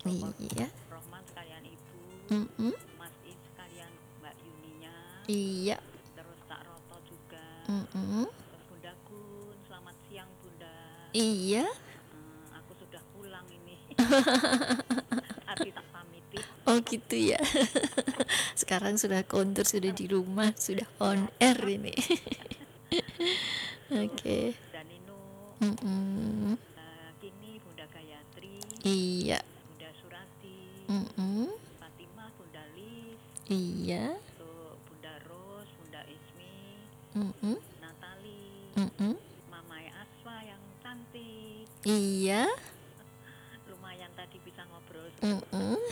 Bapak Iya. Rohman sekalian Ibu, Mm-mm. Mas Is sekalian Mbak Yuninya, Iya. terus Kak Roto juga, Mm-mm. terus Bunda Gun, selamat siang Bunda. Iya. Aku sudah pulang ini. Abi tak pamiti. Oh gitu ya. Sekarang sudah kontur, sudah di rumah, sudah on air ini. Tuh, Oke. Bunda Nino, Mm-mm. Kini Bunda Gayatri, Iya. Bunda Surati, Mm-mm. Fatimah, Bunda Lis, Iya. tuh Bunda Ros, Bunda Ismi, Mm-mm. Natali, Mm-mm. Mamai Aswa yang cantik. Iya. Lumayan tadi bisa ngobrol sebentar. Mm-mm.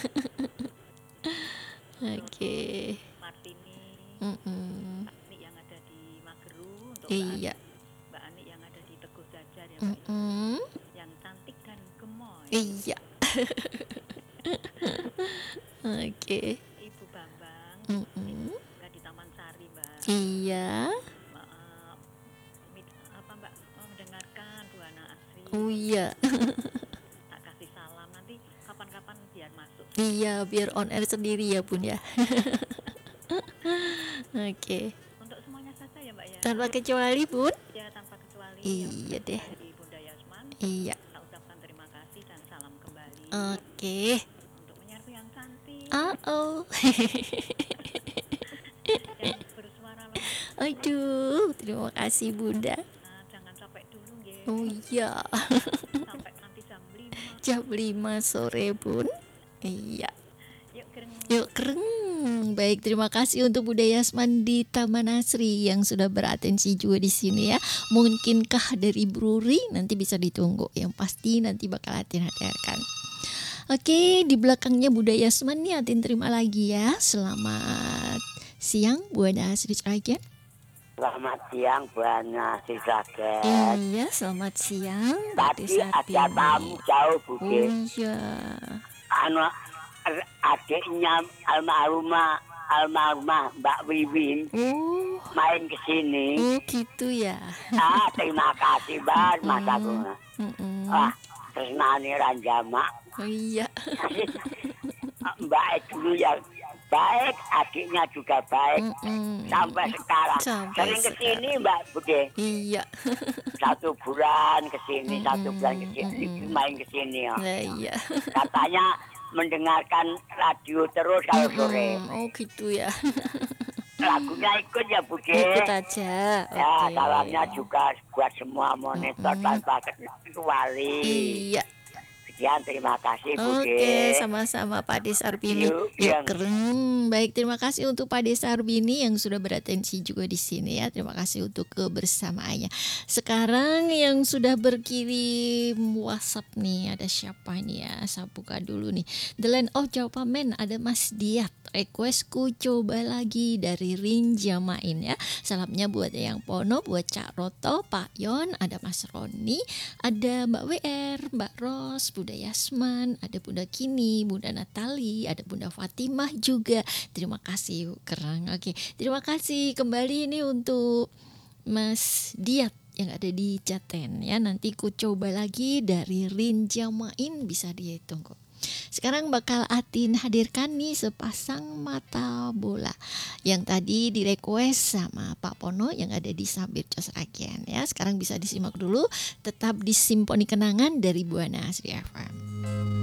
Terus Oke. Martini, Mm-mm. Mbak Ani yang ada di Mageru, untuk Iya. Mbak Ani yang ada di Teguh Jajar ya Mbak ya, Mm-mm. yang cantik dan gemoy. Iya. Oke. Ibu Bambang Mm-mm. di Taman Sari Mbak. Iya. Eh, apa Mbak, mendengarkan Buana Asri, Oh iya. tak kasih salam nanti kapan-kapan biar masuk Iya, sini. biar on air sendiri ya Bun ya. Oke. Untuk semuanya saja ya Mbak ya. Tanpa kecuali Bun. Ya tanpa kecuali yang Iya sudah deh. kembali Bunda Yasman, Iya. saya ucapkan terima kasih dan salam kembali Oke. untuk penyiarku yang cantik, Oh. yang bersuara lembut. Aduh, terima kasih Bunda. Jangan capek dulu Oh nggih. iya. Sampai nanti jam 5. Jam 5 sore Bun. Iya. Yuk keren. Yuk keren. Baik, terima kasih untuk Bunda Yasman di Taman Asri yang sudah beratensi juga di sini ya. Mungkinkah dari Bruri nanti bisa ditunggu. Yang pasti nanti bakal Atin hadirkan. Oke, di belakangnya Bunda Yasman nih Atin terima lagi ya. Selamat siang Bunda Asri Sragen. Selamat siang Buana Sragen. Iya, selamat siang. Tadi ada tamu jauh Oh Bude. iya. Anu adiknya almarhumah Mbak Wiwin Oh, main ke sini. gitu ya. Terima kasih banget Mas aku. Mm-mm. Tresnani Ranjama. Oh iya. Mbak dulu yang baik, adiknya juga baik. Sampai sekarang. Sampai Sering ke sini Mbak Bude. Iya. 1 bulan ke sini, 1 bulan ke sini, main ke sini ya. Nah, iya. Katanya mendengarkan radio terus kalau sore. Oh gitu ya. Lagunya ikut ya Bude. Ikut aja. Ya, Oke. salamnya juga buat semua monitor tanpa kecuali. Iya. Sekian, terima kasih Bude. Oke, sama-sama Pak Desarbini. Yuk, Ya, yang- keren. Baik, terima kasih untuk Pak Desarbini yang sudah beratensi juga di sini ya. Terima kasih untuk kebersamaannya. Sekarang yang sudah berkirim WhatsApp nih, ada siapa nih ya? Saya buka dulu nih. The Land of Java Man, ada Mas Diat. Requestku coba lagi dari Rinja Main ya. Salamnya buat yang Pono, buat Cak Roto, Pak Yon, ada Mas Roni, ada Mbak WR, Mbak Ros, Bunda Yasman, ada Bunda Kini, Bunda Natali, ada Bunda Fatimah juga. Terima kasih, keren. Oke, terima kasih kembali ini untuk Mas Diat yang ada di Jaten ya. Nanti ku coba lagi dari Rinja Main, bisa ditunggu. Sekarang bakal Atin hadirkan nih sepasang mata bola yang tadi di request sama Pak Pono yang ada di Sabir Sragen ya. Sekarang bisa disimak dulu, tetap di Simponi Kenangan dari Buana Asri FM.